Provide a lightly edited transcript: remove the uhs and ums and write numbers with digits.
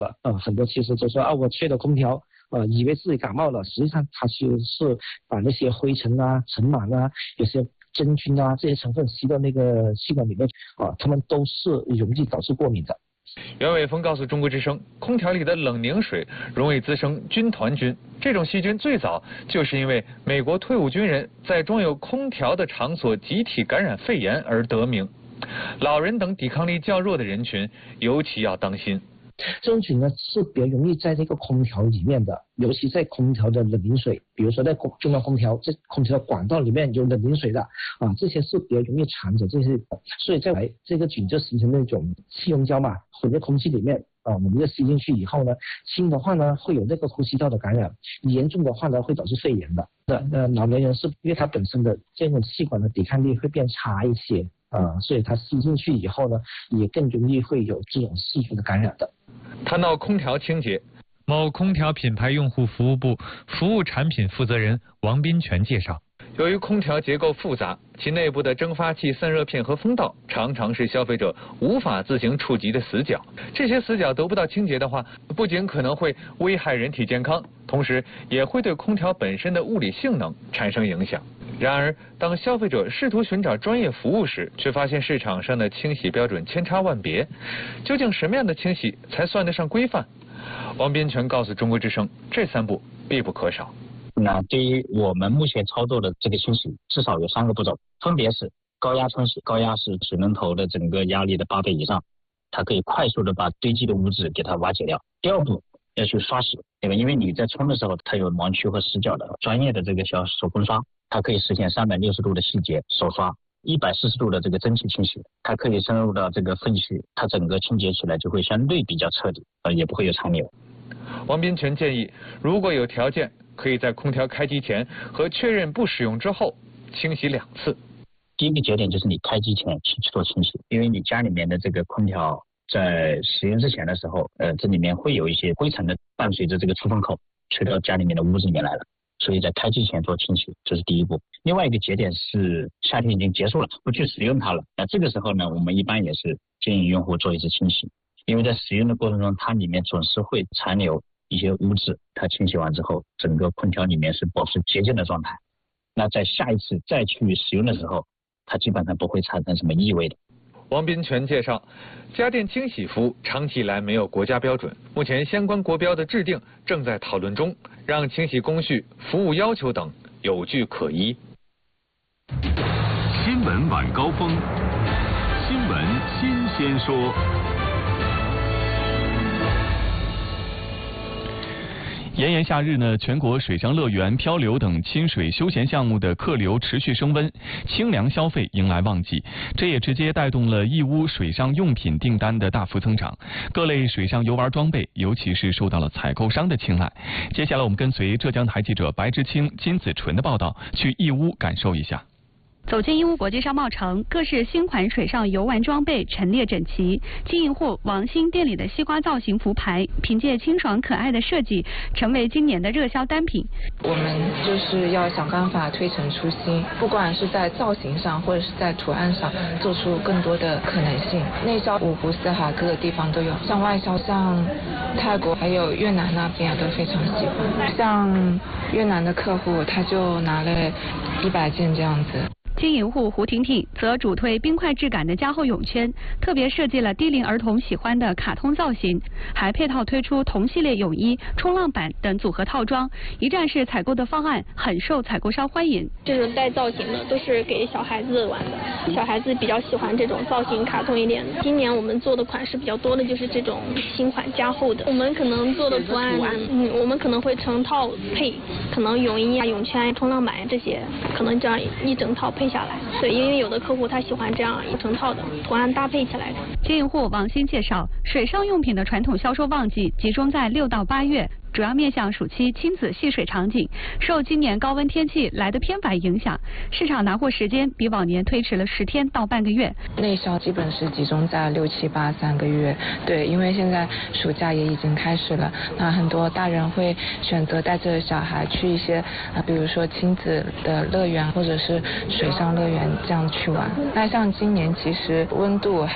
很多其实就说我吹了空调，以为自己感冒了，实际上它其实是把那些灰尘啊、尘螨啊、有些真菌啊这些成分吸到那个气管里面，它们都是容易导致过敏的。 袁伟峰告诉中国之声，空调里的冷凝水容易滋生军团菌，这种细菌最早就是因为美国退伍军人在装有空调的场所集体感染肺炎而得名。老人等抵抗力较弱的人群尤其要当心。 这种菌呢是比较容易在这个空调里面的，尤其在空调的冷凝水，比如说在中央空调这空调的管道里面有冷凝水的这些是比较容易藏着这些，所以在这个菌就形成那种气溶胶嘛，混在空气里面我们就吸进去以后呢，轻的话呢会有那个呼吸道的感染，严重的话呢会导致肺炎的。老年人是因为他本身的这种气管的抵抗力会变差一些所以他吸进去以后呢，也更容易会有这种细菌的感染的。 谈到空调清洁，某空调品牌用户服务部服务产品负责人王斌全介绍，由于空调结构复杂，其内部的蒸发器、散热片和风道常常是消费者无法自行触及的死角。这些死角得不到清洁的话，不仅可能会危害人体健康，同时也会对空调本身的物理性能产生影响。然而，当消费者试图寻找专业服务时，却发现市场上的清洗标准千差万别。究竟什么样的清洗才算得上规范？王斌全告诉中国之声，这3步必不可少。 那对于我们目前操作的这个清洗，至少有3个步骤，分别是高压冲洗，高压是水龙头的整个压力的8倍以上，它可以快速的把堆积的污渍给它瓦解掉。第2步要去刷洗，对吧？因为你在冲的时候，它有盲区和死角的，专业的这个小手工刷，它可以实现360度的细节手刷，140度的这个蒸汽清洗，它可以深入到这个粪区，它整个清洁起来就会相对比较彻底，也不会有残留。 王斌全建议，如果有条件，可以在空调开机前和确认不使用之后清洗2次。 第一个节点就是你开机前去做清洗，因为你家里面的这个空调在使用之前的时候，这里面会有一些灰尘的伴随着这个出风口吹到家里面的屋子里面来了，所以在开机前做清洗，这是第一步。另外一个节点是夏天已经结束了，不去使用它了，那这个时候呢，我们一般也是建议用户做一次清洗，因为在使用的过程中，它里面总是会残留一些污渍，它清洗完之后，整个空调里面是保持洁净的状态。那在下一次再去使用的时候，它基本上不会产生什么异味的。 王斌全介绍，家电清洗服务长期以来没有国家标准，目前相关国标的制定正在讨论中，让清洗工序、服务要求等有据可依。 新闻晚高峰，新闻新鲜说。 炎炎夏日呢，全国水上乐园、漂流等亲水休闲项目的客流持续升温，清凉消费迎来旺季，这也直接带动了义乌水上用品订单的大幅增长。各类水上游玩装备，尤其是受到了采购商的青睐。接下来我们跟随浙江台记者白之清、金子纯的报道，去义乌感受一下。 走进义乌国际商贸城，各式新款水上游玩装备陈列整齐。经营户王鑫店里的西瓜造型浮牌，凭借清爽可爱的设计，成为今年的热销单品。 我们就是要想办法推陈出新，不管是在造型上或者是在图案上，做出更多的可能性。内销五湖四海各个地方都有，像外销，像泰国还有越南那边都非常喜欢。像越南的客户，他就拿了100件这样子。 经营户胡婷婷则主推冰块质感的加厚泳圈，特别设计了低龄儿童喜欢的卡通造型，还配套推出同系列泳衣、冲浪板等组合套装，一站式采购的方案很受采购商欢迎。 这种带造型的都是给小孩子玩的，小孩子比较喜欢这种造型卡通一点的。今年我们做的款式比较多的就是这种新款加厚的，我们可能做的图案，我们可能会成套配，可能泳衣啊、泳圈、冲浪板这些，可能这样一整套配下来。对，因为有的客户他喜欢这样一整套的图案搭配起来的。 经营户王鑫介绍，水上用品的传统销售旺季集中在6到8月，主要面向暑期亲子戏水场景。受今年高温天气来得偏晚影响，市场拿货时间比往年推迟了10天到半个月。 内销基本是集中在6、7、8、3个月。对，因为现在暑假也已经开始了，那很多大人会选择带着小孩去一些比如说亲子的乐园或者是水上乐园这样去玩。那像今年其实温度